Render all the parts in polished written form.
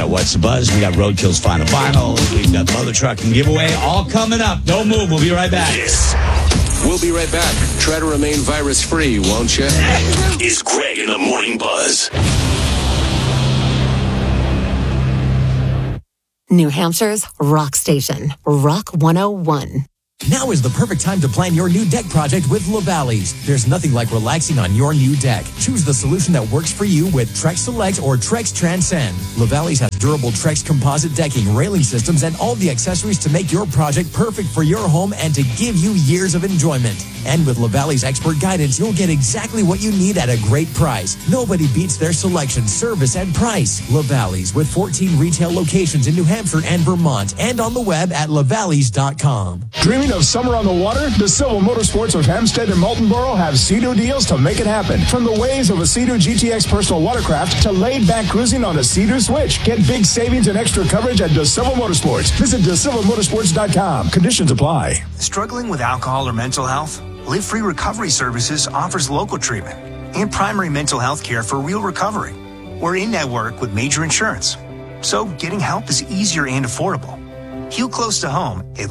got What's the Buzz. We got Roadkill's Final Final. We've got Mother Trucking Giveaway. All coming up. Don't move. We'll be right back. We'll be right back. Try to remain virus-free, won't you? Is Greg in the Morning Buzz. New Hampshire's rock station, Rock 101. Now is the perfect time to plan your new deck project with LaValleys. There's nothing like relaxing on your new deck. Choose the solution that works for you with Trex Select or Trex Transcend. LaValleys has durable Trex composite decking, railing systems, and all the accessories to make your project perfect for your home and to give you years of enjoyment. And with LaValleys expert guidance, you'll get exactly what you need at a great price. Nobody beats their selection, service, and price. LaValleys, with 14 retail locations in New Hampshire and Vermont, and on the web at lavalleys.com. Dreaming of summer on the water? DeSilva Motorsports of Hempstead and Moultonboro have Sea-Doo deals to make it happen. From the waves of a Sea-Doo GTX personal watercraft to laid-back cruising on a Sea-Doo Switch. Get big savings and extra coverage at DeSilva Motorsports. Visit DeSilvaMotorsports.com. Conditions apply. Struggling with alcohol or mental health? Live Free Recovery Services offers local treatment and primary mental health care for real recovery. We're in-network with major insurance, so getting help is easier and affordable. Heal close to home at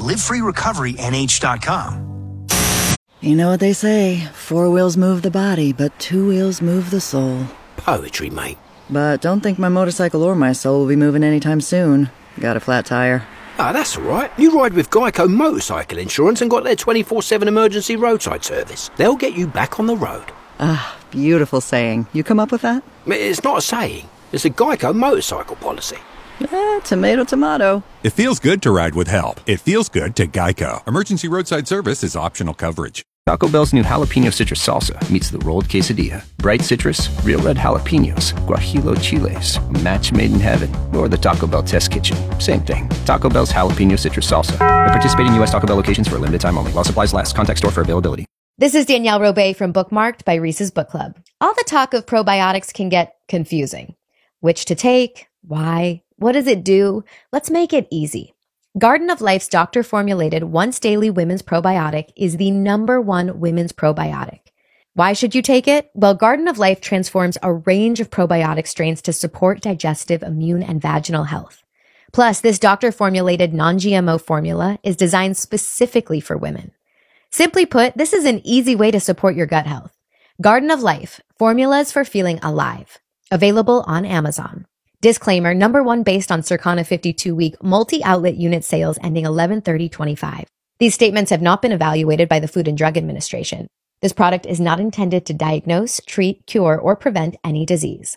livefreerecoverynh.com. You know what they say, 4 wheels move the body, but 2 wheels move the soul. Poetry, mate. But don't think my motorcycle or my soul will be moving anytime soon. Got a flat tire. Ah, that's all right. You ride with Geico Motorcycle Insurance and got their 24/7 emergency roadside service. They'll get you back on the road. Ah, beautiful saying. You come up with that? It's not a saying. It's a Geico motorcycle policy. Tomato, tomato. It feels good to ride with help. It feels good to Geico. Emergency roadside service is optional coverage. Taco Bell's new jalapeno citrus salsa meets the rolled quesadilla. Bright citrus, real red jalapenos, guajillo chiles, a match made in heaven, or the Taco Bell test kitchen. Same thing. Taco Bell's jalapeno citrus salsa. At participating U.S. Taco Bell locations for a limited time only. While supplies last. Contact store for availability. This is Danielle Robay from Bookmarked by Reese's Book Club. All the talk of probiotics can get confusing. Which to take? Why? What does it do? Let's make it easy. Garden of Life's doctor-formulated once-daily women's probiotic is the #1 women's probiotic. Why should you take it? Well, Garden of Life transforms a range of probiotic strains to support digestive, immune, and vaginal health. Plus, this doctor-formulated non-GMO formula is designed specifically for women. Simply put, this is an easy way to support your gut health. Garden of Life, formulas for feeling alive. Available on Amazon. Disclaimer, #1 based on Circana 52-week multi-outlet unit sales ending 11/30/25. These statements have not been evaluated by the Food and Drug Administration. This product is not intended to diagnose, treat, cure, or prevent any disease.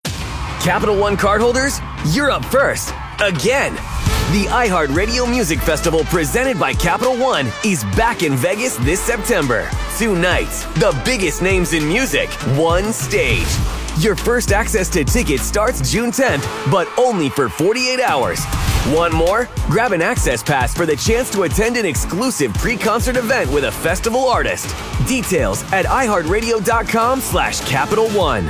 Capital One cardholders, you're up first. Again. The iHeartRadio Music Festival presented by Capital One is back in Vegas this September. 2 nights, the biggest names in music, one stage. Your first access to tickets starts June 10th, but only for 48 hours. Want more? Grab an access pass for the chance to attend an exclusive pre-concert event with a festival artist. Details at iHeartRadio.com/Capital One.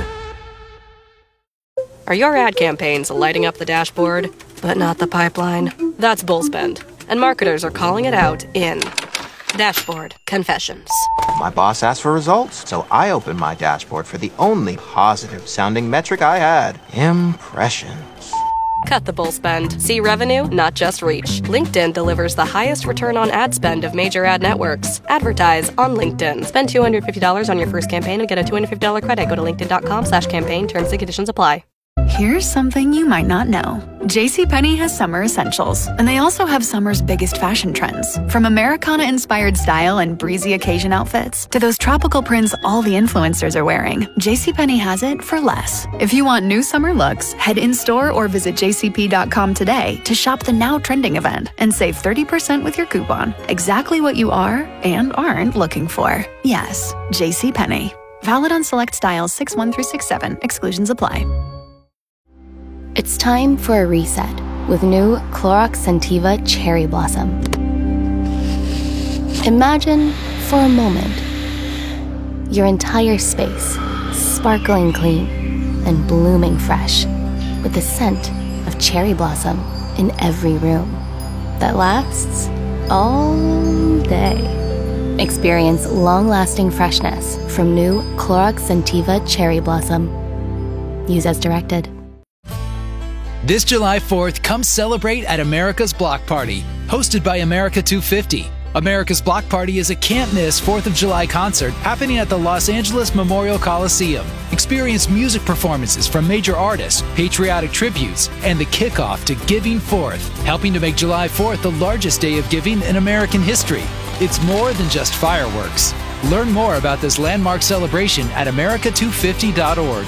Are your ad campaigns lighting up the dashboard, but not the pipeline? That's Bullspend, and marketers are calling it out in Dashboard Confessions. My boss asked for results, so I opened my dashboard for the only positive-sounding metric I had: impressions. Cut the bull spend. See revenue, not just reach. LinkedIn delivers the highest return on ad spend of major ad networks. Advertise on LinkedIn. Spend $250 on your first campaign and get a $250 credit. Go to linkedin.com/campaign. Terms and conditions apply. Here's something you might not know. JCPenney has summer essentials, and they also have summer's biggest fashion trends. From Americana-inspired style and breezy occasion outfits to those tropical prints all the influencers are wearing, JCPenney has it for less. If you want new summer looks, head in-store or visit jcp.com today to shop the now trending event and save 30% with your coupon. Exactly what you are and aren't looking for. Yes, JCPenney. Valid on select styles 6-1 through 6-7. Exclusions apply. It's time for a reset with new Clorox Scentiva Cherry Blossom. Imagine, for a moment, your entire space sparkling clean and blooming fresh with the scent of cherry blossom in every room that lasts all day. Experience long-lasting freshness from new Clorox Scentiva Cherry Blossom. Use as directed. This July 4th, come celebrate at America's Block Party, hosted by America 250. America's Block Party is a can't-miss 4th of July concert happening at the Los Angeles Memorial Coliseum. Experience music performances from major artists, patriotic tributes, and the kickoff to Giving Forth, helping to make July 4th the largest day of giving in American history. It's more than just fireworks. Learn more about this landmark celebration at america250.org.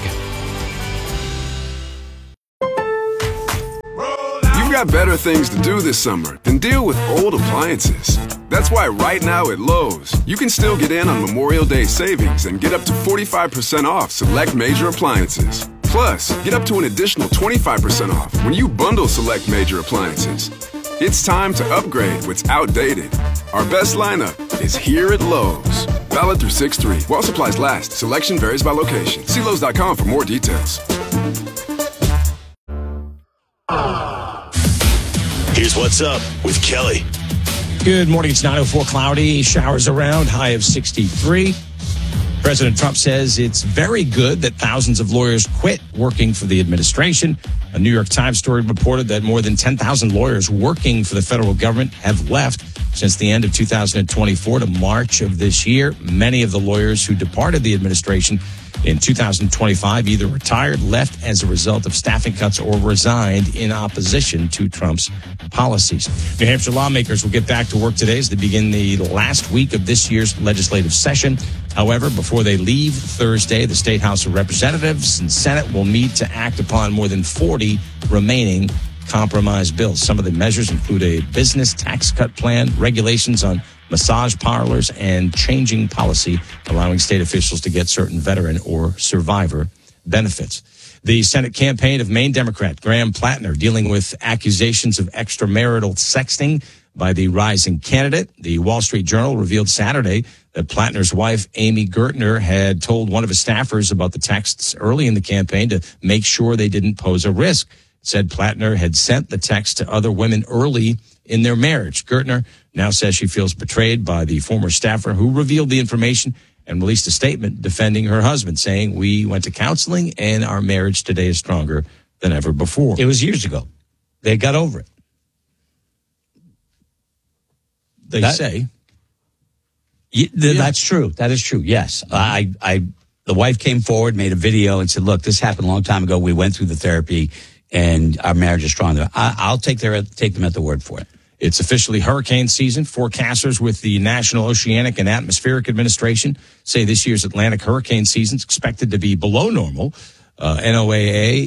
You've got better things to do this summer than deal with old appliances. That's why right now at Lowe's, you can still get in on Memorial Day savings and get up to 45% off select major appliances. Plus, get up to an additional 25% off when you bundle select major appliances. It's time to upgrade what's outdated. Our best lineup is here at Lowe's. Valid through 6/3. While supplies last, selection varies by location. See Lowe's.com for more details. Here's what's up with Kelly. Good morning. It's 9:04, cloudy, showers around, high of 63. President Trump says it's very good that thousands of lawyers quit working for the administration. A New York Times story reported that more than 10,000 lawyers working for the federal government have left since the end of 2024 to March of this year. Many of the lawyers who departed the administration in 2025 either retired, left as a result of staffing cuts, or resigned in opposition to Trump's policies. New Hampshire lawmakers will get back to work today as they begin the last week of this year's legislative session. However, before they leave Thursday, the State House of Representatives and Senate will meet to act upon more than 40 remaining compromise bills. Some of the measures include a business tax cut plan, regulations on massage parlors, and changing policy allowing state officials to get certain veteran or survivor benefits. The Senate campaign of Maine Democrat Graham Plattner dealing with accusations of extramarital sexting by the rising candidate. The Wall Street Journal revealed Saturday that Plattner's wife, Amy Gertner, had told one of his staffers about the texts early in the campaign to make sure they didn't pose a risk. It said Plattner had sent the text to other women early in their marriage. Gertner now says she feels betrayed by the former staffer who revealed the information and released a statement defending her husband, saying, "We went to counseling and our marriage today is stronger than ever before." It was years ago. They got over it. They say. That's true. That is true. Yes. The wife came forward, made a video and said, "Look, this happened a long time ago. We went through the therapy and our marriage is stronger." I'll take them at the word for it. It's officially hurricane season. Forecasters with the National Oceanic and Atmospheric Administration say this year's Atlantic hurricane season is expected to be below normal. NOAA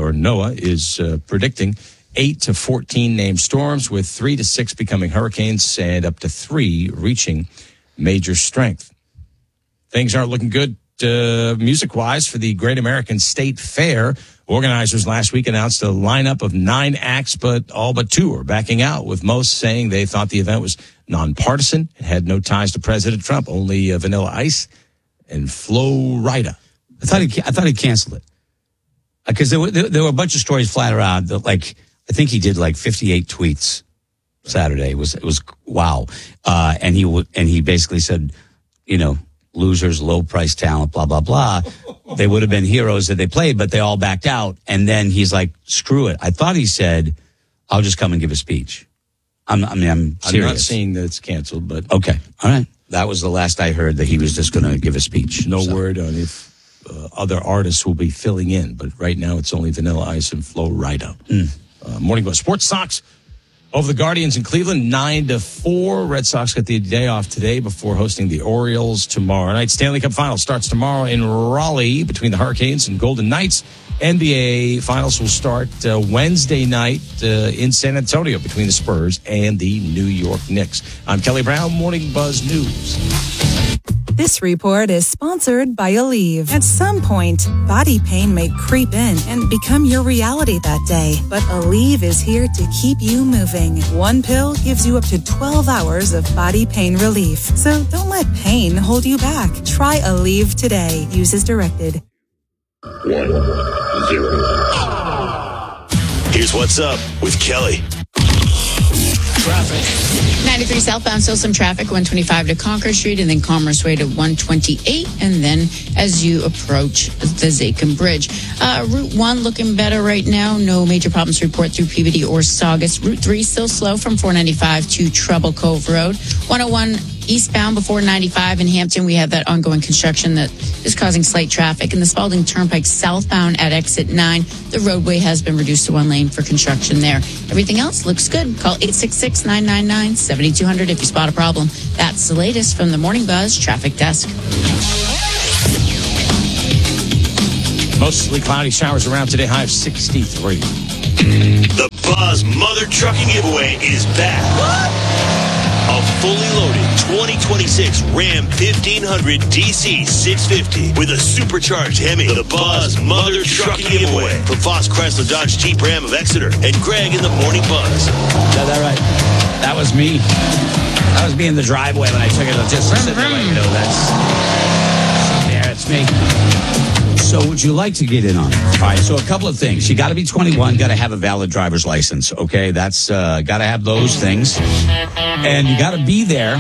is predicting 8 to 14 named storms, with 3 to 6 becoming hurricanes and up to 3 reaching major strength. Things aren't looking good music-wise for the Great American State Fair. Organizers last week announced a lineup of 9 acts, but all but 2 are backing out, with most saying they thought the event was nonpartisan. It had no ties to President Trump, only Vanilla Ice and Flo Rida. I thought he canceled it because there were a bunch of stories flat around that, like, I think he did like 58 tweets Saturday. It was wow. And he basically said, losers, low price talent, blah, blah, blah. They would have been heroes that they played, but they all backed out. And then he's like, screw it. I thought he said, I'll just come and give a speech. I'm serious. I'm not saying that it's canceled, but. Okay. All right. That was the last I heard, that he was just going to give a speech. No word on if other artists will be filling in, but right now it's only Vanilla Ice and Flo Rida. Morning Buzz Sports. Sox over the Guardians in Cleveland, 9-4. Red Sox get the day off today before hosting the Orioles tomorrow night. Stanley Cup Final starts tomorrow in Raleigh between the Hurricanes and Golden Knights. NBA Finals will start Wednesday night in San Antonio between the Spurs and the New York Knicks. I'm Kelly Brown, Morning Buzz News. This report is sponsored by Aleve. At some point, body pain may creep in and become your reality that day. But Aleve is here to keep you moving. One pill gives you up to 12 hours of body pain relief. So don't let pain hold you back. Try Aleve today. Use as directed. 1-0. Here's what's up with Kelly. traffic. 93 southbound, still some traffic, 125 to Concord Street, and then Commerce Way to 128, and then as you approach the Zakin Bridge. Route 1 looking better right now. No major problems to report through Peabody or Saugus. Route 3 still slow from 495 to Treble Cove Road. 101 eastbound before 95 in Hampton, we have that ongoing construction that is causing slight traffic. And the Spalding Turnpike southbound at exit 9, the roadway has been reduced to one lane for construction there. Everything else looks good. Call 866-999-7200 if you spot a problem. That's the latest from the Morning Buzz Traffic Desk. Mostly cloudy, showers around today, high of 63. The Buzz Mother Trucking Giveaway is back. What? A fully loaded 2026 Ram 1500 DC 650 with a supercharged Hemi. The Buzz Mother Trucking Giveaway from Foss Chrysler Dodge Jeep Ram of Exeter and Greg in the Morning Buzz. Is that right? That was me. That was me in the driveway when I took it. Just to sit there, like, you know, that's there. It's me. So would you like to get in on it? All right, so a couple of things. You got to be 21, got to have a valid driver's license, okay? That's got to have those things. And you got to be there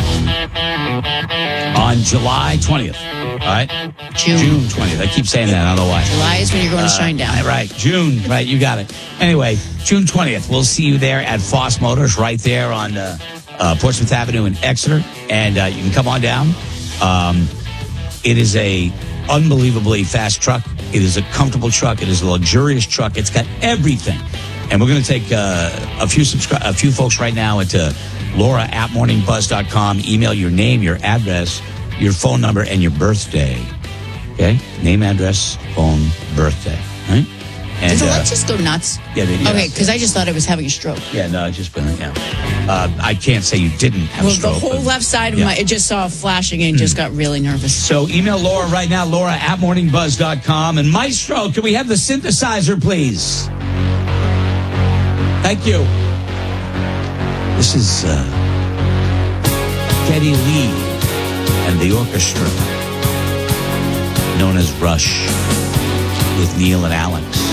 on July 20th, all right? June 20th. I keep saying that. I don't know why. July is when you're going to shine down. Right, June. Right, you got it. Anyway, June 20th, we'll see you there at Foss Motors right there on Portsmouth Avenue in Exeter. And you can come on down. It is a unbelievably fast truck. It is a comfortable truck. It is a luxurious truck. It's got everything. And we're going to take a few folks right now at Laura@morningbuzz.com. Email your name, your address, your phone number, and your birthday. Okay? Name, address, phone, birthday. Right? And, did the light just go nuts? Yeah, they did. Okay, because I just thought I was having a stroke. Yeah, no, just been, yeah. I can't say you didn't have a stroke. The whole left side of it just saw flashing and just got really nervous. So email Laura right now, Laura@morningbuzz.com. And Maestro, can we have the synthesizer, please? Thank you. This is Geddy Lee and the orchestra known as Rush with Neil and Alex.